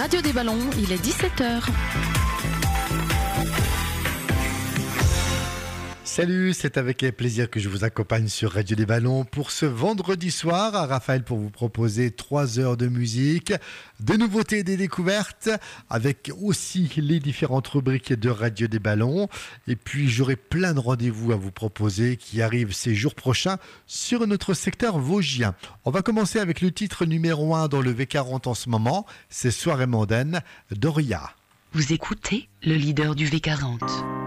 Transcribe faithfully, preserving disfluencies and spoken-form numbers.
Radio des Ballons, il est dix-sept heures. Salut, c'est avec plaisir que je vous accompagne sur Radio des Ballons pour ce vendredi soir. Raphaël pour vous proposer trois heures de musique, des nouveautés et des découvertes, avec aussi les différentes rubriques de Radio des Ballons. Et puis j'aurai plein de rendez-vous à vous proposer qui arrivent ces jours prochains sur notre secteur vosgien. On va commencer avec le titre numéro un dans le V quarante en ce moment, c'est Soirée mondaine d'Oria. Vous écoutez le leader du V quarante.